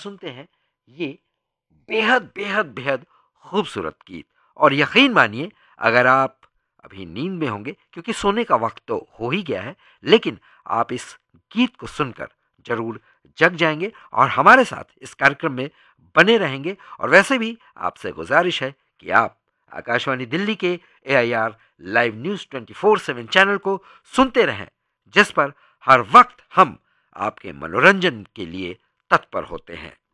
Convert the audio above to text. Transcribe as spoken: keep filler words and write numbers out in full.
सुनते हैं ये बेहद बेहद बेहद खूबसूरत गीत। और यकीन मानिए, अगर आप अभी नींद में होंगे, क्योंकि सोने का वक्त तो हो ही गया है, लेकिन आप इस गीत को सुनकर जरूर जग जाएंगे और हमारे साथ इस कार्यक्रम में बने रहेंगे। और वैसे भी आपसे गुजारिश है कि आप आकाशवाणी दिल्ली के ए I R live news twenty four seven channel को सुनते रहें, जिस पर हर वक्त हम आपके मनोरंजन के लिए तत्पर होते हैं।